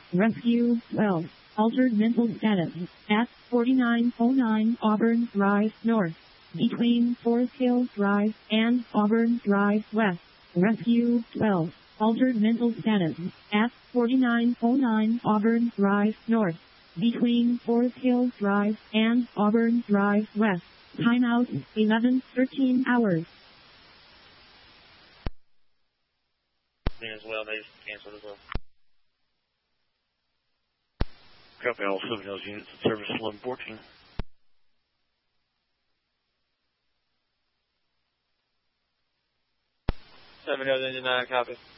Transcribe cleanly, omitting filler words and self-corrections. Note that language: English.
Rescue 12. Altered mental status. At 4909 Auburn Drive North. Between Forest Hills Drive and Auburn Drive West. Rescue 12. Altered mental status. At 4909 Auburn Drive North. Between Forest Hills Drive and Auburn Drive West. Timeout 11:13 hours. As well, they just canceled as well. Copy all 7 Hills units in service 1114. 7 Hills Engine 9, copy.